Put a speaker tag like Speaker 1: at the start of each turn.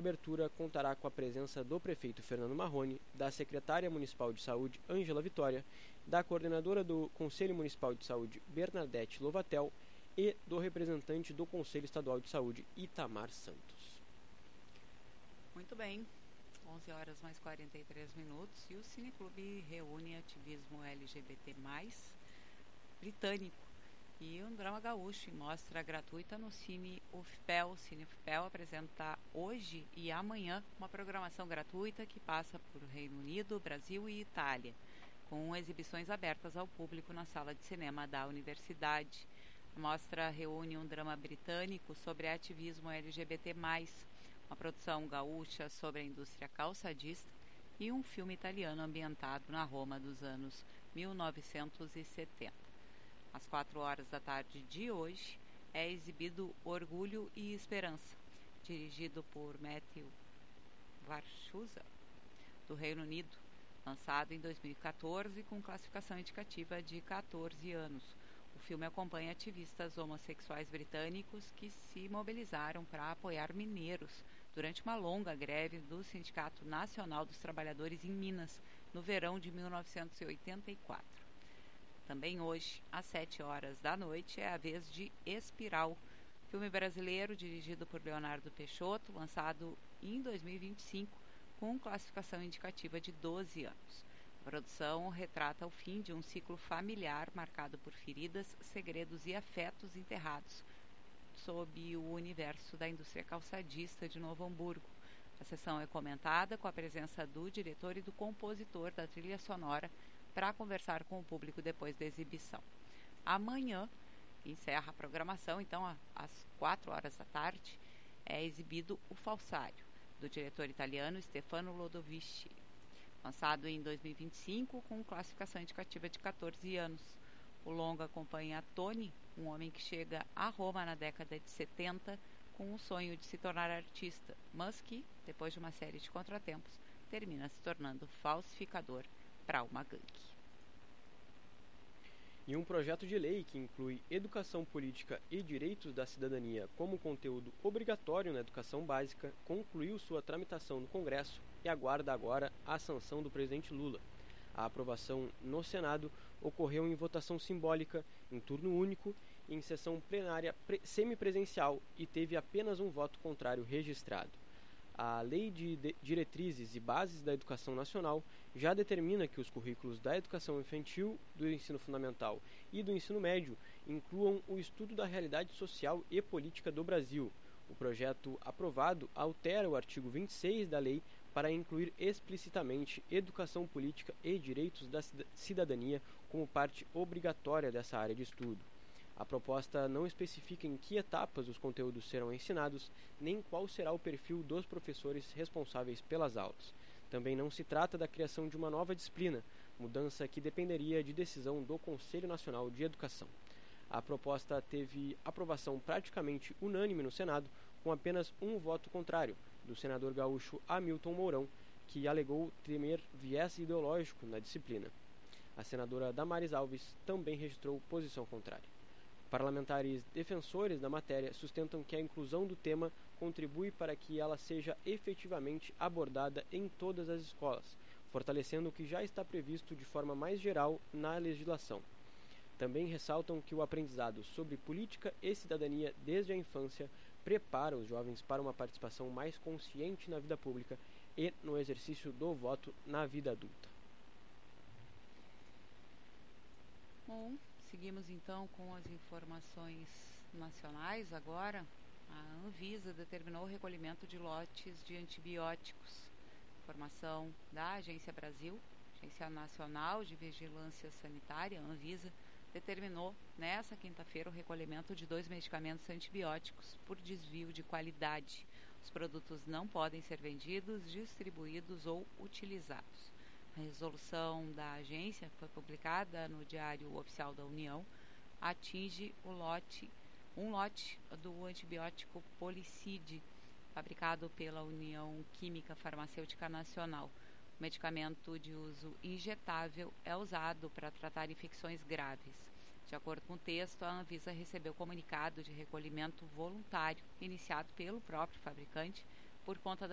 Speaker 1: abertura contará com a presença do prefeito Fernando Marrone, da secretária municipal de saúde Ângela Vitória, da coordenadora do Conselho Municipal de Saúde Bernadette Lovatel e do representante do Conselho Estadual de Saúde Itamar Santos.
Speaker 2: Muito bem, 11 horas mais 43 minutos e o Cineclube reúne ativismo LGBT+, britânico e um drama gaúcho em mostra gratuita no Cine UFPEL. O Cine UFPEL apresenta hoje e amanhã uma programação gratuita que passa por Reino Unido, Brasil e Itália, com exibições abertas ao público na sala de cinema da universidade. A mostra reúne um drama britânico sobre ativismo LGBT+, uma produção gaúcha sobre a indústria calçadista e um filme italiano ambientado na Roma dos anos 1970. Às 4 horas da tarde de hoje é exibido Orgulho e Esperança, dirigido por Matthew Varchuza, do Reino Unido, lançado em 2014 com classificação indicativa de 14 anos. O filme acompanha ativistas homossexuais britânicos que se mobilizaram para apoiar mineiros durante uma longa greve do Sindicato Nacional dos Trabalhadores em Minas, no verão de 1984. Também hoje, às 7 horas da noite, é a vez de Espiral, filme brasileiro dirigido por Leonardo Peixoto, lançado em 2025, com classificação indicativa de 12 anos. A produção retrata o fim de um ciclo familiar marcado por feridas, segredos e afetos enterrados sob o universo da indústria calçadista de Novo Hamburgo. A sessão é comentada com a presença do diretor e do compositor da trilha sonora para conversar com o público depois da exibição. Amanhã encerra a programação, então às 4 horas da tarde é exibido O Falsário, do diretor italiano Stefano Lodovici, lançado em 2025 com classificação indicativa de 14 anos. O longa acompanha Tony, um homem que chega a Roma na década de 70 com o sonho de se tornar artista, mas que, depois de uma série de contratempos, termina se tornando falsificador para uma gangue.
Speaker 1: E um projeto de lei que inclui educação política e direitos da cidadania como conteúdo obrigatório na educação básica concluiu sua tramitação no Congresso e aguarda agora a sanção do presidente Lula. A aprovação no Senado ocorreu em votação simbólica, em turno único e em sessão plenária semipresencial e teve apenas um voto contrário registrado. A Lei de Diretrizes e Bases da Educação Nacional já determina que os currículos da educação infantil, do ensino fundamental e do ensino médio incluam o estudo da realidade social e política do Brasil. O projeto aprovado altera o artigo 26 da lei para incluir explicitamente educação política e direitos da cidadania como parte obrigatória dessa área de estudo. A proposta não especifica em que etapas os conteúdos serão ensinados, nem qual será o perfil dos professores responsáveis pelas aulas. Também não se trata da criação de uma nova disciplina, mudança que dependeria de decisão do Conselho Nacional de Educação. A proposta teve aprovação praticamente unânime no Senado, com apenas um voto contrário, do senador gaúcho Hamilton Mourão, que alegou temer viés ideológico na disciplina. A senadora Damares Alves também registrou posição contrária. Parlamentares defensores da matéria sustentam que a inclusão do tema contribui para que ela seja efetivamente abordada em todas as escolas, fortalecendo o que já está previsto de forma mais geral na legislação. Também ressaltam que o aprendizado sobre política e cidadania desde a infância prepara os jovens para uma participação mais consciente na vida pública e no exercício do voto na vida adulta.
Speaker 2: Bom, seguimos então com as informações nacionais agora. A Anvisa determinou o recolhimento de lotes de antibióticos. Informação da Agência Brasil, Agência Nacional de Vigilância Sanitária, Anvisa, determinou nesta quinta-feira o recolhimento de 2 medicamentos antibióticos por desvio de qualidade. Os produtos não podem ser vendidos, distribuídos ou utilizados. A resolução da agência, que foi publicada no Diário Oficial da União, atinge um lote do antibiótico Policide, fabricado pela União Química Farmacêutica Nacional. O medicamento de uso injetável é usado para tratar infecções graves. De acordo com o texto, a Anvisa recebeu comunicado de recolhimento voluntário iniciado pelo próprio fabricante por conta da